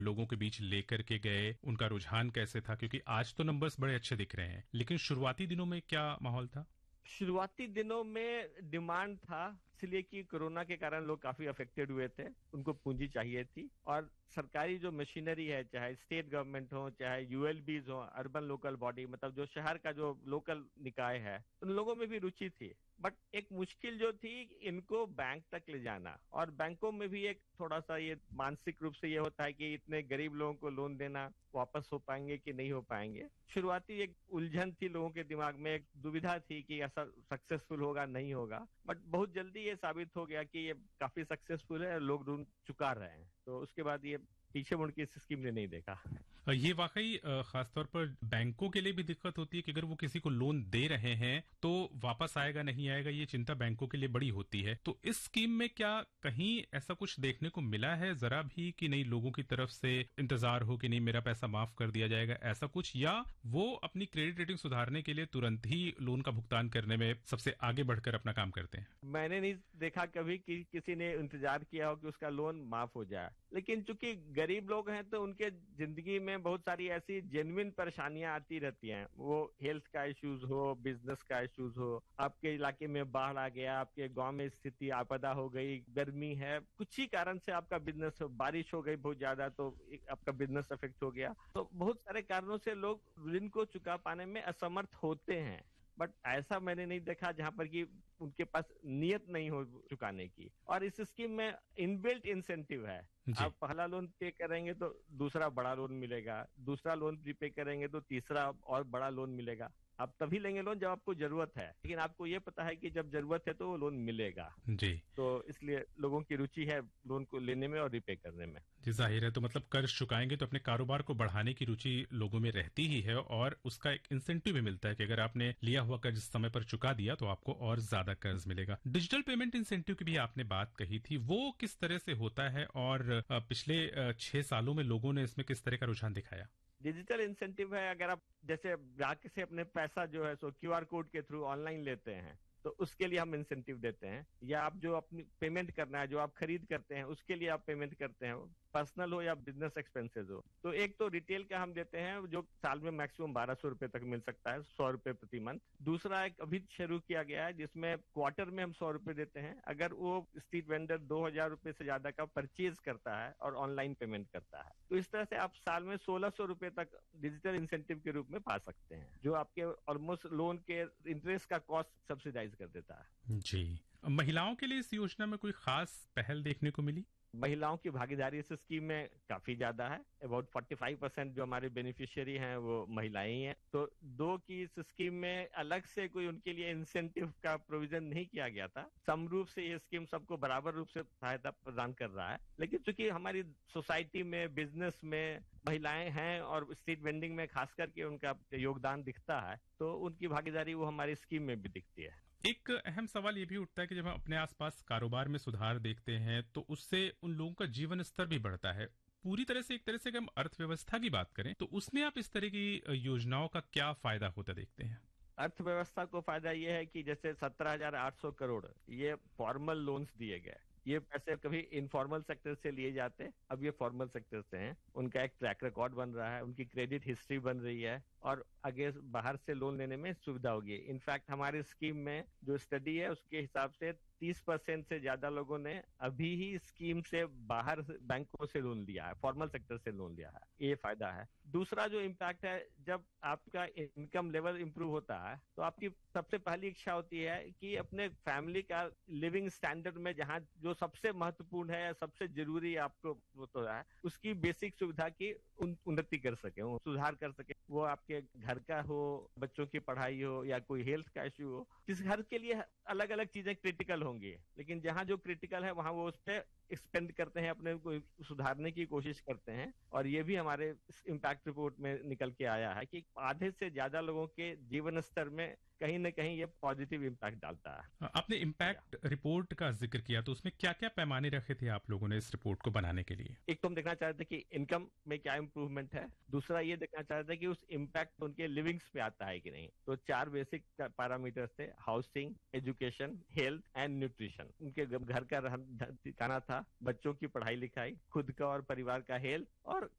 लोगों के बीच लेकर के गए, उनका रुझान कैसे था? क्योंकि आज तो नंबर्स बड़े अच्छे दिख रहे हैं, लेकिन शुरुआती दिनों में क्या माहौल था? शुरुआती दिनों में डिमांड था, इसलिए कि कोरोना के कारण लोग काफी अफेक्टेड हुए थे, उनको पूंजी चाहिए थी। और सरकारी जो मशीनरी है, चाहे स्टेट गवर्नमेंट हो, चाहे यूएलबीज हो, अर्बन लोकल बॉडी, मतलब जो शहर का जो लोकल निकाय है, उन लोगों में भी रुचि थी। बट एक मुश्किल जो थी, इनको बैंक तक ले जाना। और बैंकों में भी एक थोड़ा सा ये मानसिक रूप से ये होता है कि इतने गरीब लोगों को लोन देना, वापस हो पाएंगे कि नहीं हो पाएंगे। शुरुआती एक उलझन थी लोगों के दिमाग में, एक दुविधा थी कि ऐसा सक्सेसफुल होगा नहीं होगा। बट बहुत जल्दी ये साबित हो गया कि ये काफी सक्सेसफुल है, लोग लोन चुका रहे हैं। तो उसके बाद ये पीछे मुड़ के इस स्कीम ने नहीं देखा। ये वाकई खासतौर पर बैंकों के लिए भी दिक्कत होती है कि अगर वो किसी को लोन दे रहे हैं तो वापस आएगा नहीं आएगा, ये चिंता बैंकों के लिए बड़ी होती है। तो इस स्कीम में क्या कहीं ऐसा कुछ देखने को मिला है जरा भी कि नहीं, लोगों की तरफ से इंतजार हो कि नहीं मेरा पैसा माफ कर दिया जाएगा, ऐसा कुछ? या वो अपनी क्रेडिट रेटिंग सुधारने के लिए तुरंत ही लोन का भुगतान करने में सबसे आगे बढ़कर अपना काम करते हैं? मैंने नहीं देखा कभी कि किसी ने इंतजार किया हो कि उसका लोन माफ हो जाए। लेकिन चूंकि गरीब लोग हैं तो उनके जिंदगी में बहुत सारी ऐसी जेन्युइन परेशानियां आती रहती हैं। वो हेल्थ का इश्यूज हो, बिजनेस का इश्यूज हो, आपके इलाके में बाढ़ आ गया, आपके गांव में स्थिति आपदा हो गई, गर्मी है, कुछ ही कारण से आपका बिजनेस, बारिश हो गई बहुत ज्यादा तो आपका बिजनेस अफेक्ट हो गया। तो बहुत सारे कारणों से लोग ऋण को चुका पाने में असमर्थ होते हैं। बट ऐसा मैंने नहीं देखा जहां पर कि उनके पास नियत नहीं हो चुकाने की। और इस स्कीम में इनबिल्ट इंसेंटिव है। आप पहला लोन पे करेंगे तो दूसरा बड़ा लोन मिलेगा, दूसरा लोन प्रीपे करेंगे तो तीसरा और बड़ा लोन मिलेगा। आप तभी लेंगे लोन जब आपको जरूरत है, लेकिन आपको ये पता है कि जब जरूरत है तो वो लोन मिलेगा जी। तो इसलिए लोगों की रुचि है लोन को लेने में और रिपे करने में। जी, जाहिर है। तो मतलब कर्ज चुकाएंगे तो अपने कारोबार को बढ़ाने की रुचि लोगों में रहती ही है, और उसका एक इंसेंटिव भी मिलता है कि अगर आपने लिया हुआ कर्ज समय पर चुका दिया तो आपको और ज्यादा कर्ज मिलेगा। डिजिटल पेमेंट इंसेंटिव की भी आपने बात कही थी, वो किस तरह से होता है और पिछले 6 सालों में लोगों ने इसमें किस तरह का रुझान दिखाया? डिजिटल इंसेंटिव है, अगर आप जैसे ग्राहक से अपने पैसा जो है सो क्यूआर कोड के थ्रू ऑनलाइन लेते हैं तो उसके लिए हम इंसेंटिव देते हैं। या आप जो अपनी पेमेंट करना है, जो आप खरीद करते हैं उसके लिए आप पेमेंट करते हैं, पर्सनल हो या बिजनेस एक्सपेंसेस हो। तो एक तो रिटेल का हम देते हैं जो साल में मैक्सिमम 1200 रुपए तक मिल सकता है, 100 रुपए प्रति मंथ। दूसरा एक अभी शुरू किया गया है जिसमें क्वार्टर में हम 100 रुपए देते हैं अगर वो स्ट्रीट वेंडर 2000 रुपए से ज्यादा का परचेज करता है और ऑनलाइन पेमेंट करता है। तो इस तरह से आप साल में 1600 रुपए तक डिजिटल इंसेंटिव के रूप में पा सकते हैं, जो आपके ऑलमोस्ट लोन के इंटरेस्ट का कॉस्ट सब्सिडाइज कर देता है। जी। महिलाओं के लिए इस योजना में कोई खास पहल देखने को मिली? महिलाओं की भागीदारी इस स्कीम में काफी ज्यादा है। अबाउट 45% जो हमारे बेनिफिशियरी हैं वो महिलाएं ही हैं। तो दो की इस स्कीम में अलग से कोई उनके लिए इंसेंटिव का प्रोविजन नहीं किया गया था। सम रूप से ये स्कीम सबको बराबर रूप से सहायता प्रदान कर रहा है। लेकिन चूंकि हमारी सोसाइटी में, बिजनेस में महिलाएं हैं और स्ट्रीट वेंडिंग में खास करके उनका योगदान दिखता है, तो उनकी भागीदारी वो हमारी स्कीम में भी दिखती है। एक अहम सवाल ये भी उठता है कि जब हम अपने आसपास कारोबार में सुधार देखते हैं तो उससे उन लोगों का जीवन स्तर भी बढ़ता है। पूरी तरह से, एक तरह से अगर हम अर्थव्यवस्था की बात करें तो उसमें आप इस तरह की योजनाओं का क्या फायदा होता देखते हैं? अर्थव्यवस्था को फायदा ये है कि जैसे 17,800 करोड़ ये फॉर्मल लोन्स दिए गए। ये पैसे कभी इनफॉर्मल सेक्टर से लिए जाते, अब ये फॉर्मल सेक्टर से हैं। उनका एक ट्रैक रिकॉर्ड बन रहा है, उनकी क्रेडिट हिस्ट्री बन रही है और आगे बाहर से लोन लेने में सुविधा होगी। इनफैक्ट हमारी स्कीम में जो स्टडी है उसके हिसाब से 30% से ज्यादा लोगों ने अभी ही स्कीम से बाहर बैंकों से लोन लिया है, फॉर्मल सेक्टर से लोन लिया है। ये फायदा है। दूसरा जो इम्पैक्ट है, जब आपका इनकम लेवल इंप्रूव होता है तो आपकी सबसे पहली इच्छा होती है कि अपने फैमिली का लिविंग स्टैंडर्ड में जहां जो सबसे महत्वपूर्ण है, सबसे जरूरी आपको वो तो है, उसकी बेसिक सुविधा की उन्नति कर सके, सुधार कर सके। वो आपके घर का हो, बच्चों की पढ़ाई हो या कोई हेल्थ का इश्यू हो। किस घर के लिए अलग अलग चीजें क्रिटिकल होंगी, लेकिन जहां जो क्रिटिकल है वहां वो उस पर एक्सपेंड करते हैं, अपने को सुधारने की कोशिश करते हैं। और ये भी हमारे इम्पैक्ट रिपोर्ट में निकल के आया है कि आधे से ज्यादा लोगों के जीवन स्तर में कहीं न कहीं ये पॉजिटिव इम्पैक्ट डालता है। आपने इम्पैक्ट रिपोर्ट का जिक्र किया, तो उसमें क्या क्या पैमाने रखे थे आप लोगों ने इस रिपोर्ट को बनाने के लिए? एक तो हम देखना चाह रहे थे कि इनकम में क्या इंप्रूवमेंट है। दूसरा ये देखना चाह रहे थे कि उस इम्पैक्ट उनके लिविंग्स पे आता है कि नहीं। तो 4 बेसिक पैरामीटर्स थे: housing, education, health and nutrition. उनके घर का ठिकाना था, बच्चों की पढ़ाई लिखाई, खुद का और परिवार का हेल्थ, और